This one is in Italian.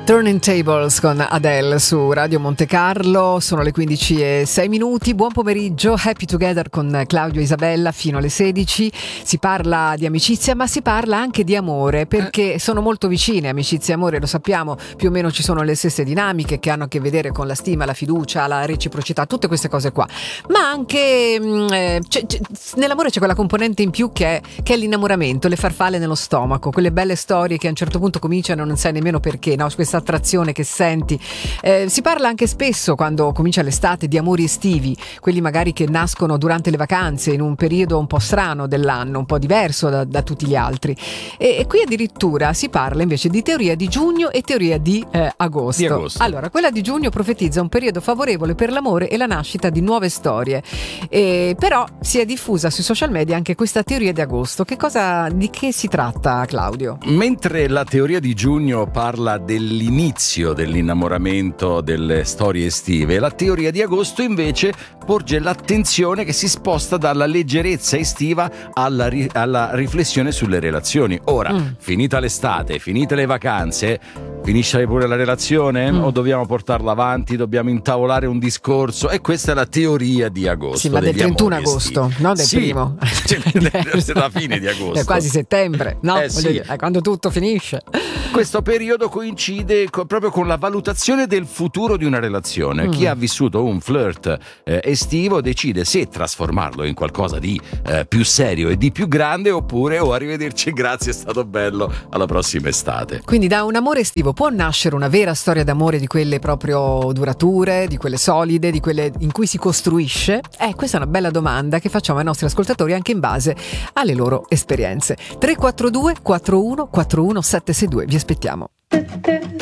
Turning Tables con Adele su Radio Monte Carlo, sono le 15:06. Buon pomeriggio, Happy Together con Claudio e Isabella fino alle 16. Si parla di amicizia, ma si parla anche di amore, perché sono molto vicine amicizia e amore, lo sappiamo, più o meno ci sono le stesse dinamiche che hanno a che vedere con la stima, la fiducia, la reciprocità, tutte queste cose qua. Ma anche nell'amore c'è quella componente in più che è l'innamoramento, le farfalle nello stomaco, quelle belle storie che a un certo punto cominciano e non sai nemmeno perché, no? Questa attrazione che senti. Si parla anche spesso, quando comincia l'estate, di amori estivi, quelli magari che nascono durante le vacanze, in un periodo un po' strano dell'anno, un po' diverso da tutti gli altri. E qui addirittura si parla invece di teoria di giugno e teoria di agosto. Allora, quella di giugno profetizza un periodo favorevole per l'amore e la nascita di nuove storie. Però si è diffusa sui social media anche questa teoria di agosto. Di che si tratta, Claudio? Mentre la teoria di giugno parla dell'inizio dell'innamoramento, delle storie estive, la teoria di agosto invece porge l'attenzione che si sposta dalla leggerezza estiva alla riflessione sulle relazioni. Ora, finita l'estate, finite le vacanze, finisce pure la relazione? O dobbiamo portarla avanti, dobbiamo intavolare un discorso? E questa è la teoria di agosto. Sì, ma del 31 agosto, non del primo. La fine di agosto. È quasi settembre, no? Sì. È quando tutto finisce. Questo periodo coincide proprio con la valutazione del futuro di una relazione. Chi ha vissuto un flirt estivo decide se trasformarlo in qualcosa di più serio e di più grande, oppure arrivederci, grazie, è stato bello, alla prossima estate. Quindi da un amore estivo può nascere una vera storia d'amore, di quelle proprio durature, di quelle solide, di quelle in cui si costruisce? Questa è una bella domanda che facciamo ai nostri ascoltatori anche in base alle loro esperienze. 342 41 41 762, vi aspettiamo.